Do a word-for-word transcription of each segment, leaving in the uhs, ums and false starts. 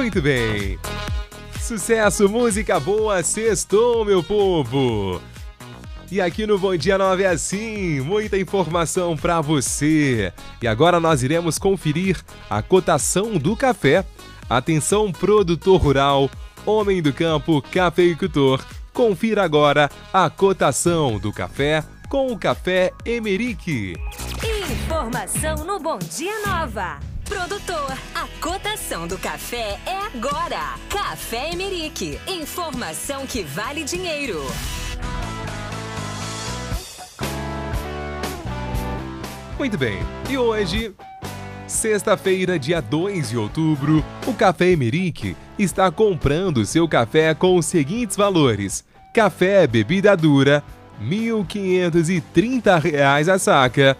Muito bem. Sucesso, música boa, sextou, meu povo. E aqui no Bom Dia nove é assim, muita informação para você. E agora nós iremos conferir a cotação do café. Atenção, produtor rural, homem do campo, cafeicultor. Confira agora a cotação do café com o Café Emerick. Informação no Bom Dia Nova. Produtor, a cotação do café é agora. Café Emerick. Informação que vale dinheiro. Muito bem, e hoje, sexta-feira, dia dois de outubro, o Café Emerick está comprando seu café com os seguintes valores. Café bebida dura, mil quinhentos e trinta reais a saca.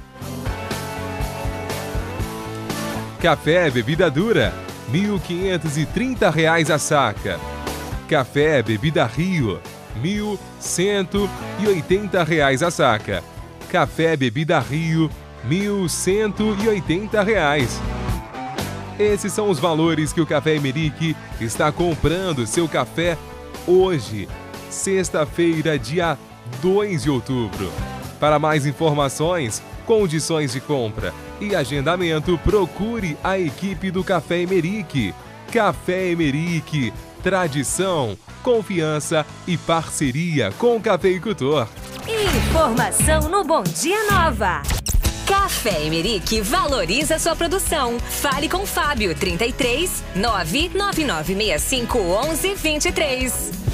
Café bebida dura, mil quinhentos e trinta reais a saca. Café bebida Rio, mil cento e oitenta reais a saca. Café bebida Rio, mil cento e oitenta reais. Esses são os valores que o Café Emerick está comprando seu café hoje, sexta-feira, dia dois de outubro. Para mais informações, condições de compra e agendamento, procure a equipe do Café Emerick. Café Emerick, tradição, confiança e parceria com o cafeicultor. Informação no Bom Dia Nova. Café Emerick valoriza sua produção. Fale com Fábio, trinta e três, nove nove nove seis cinco um um dois três.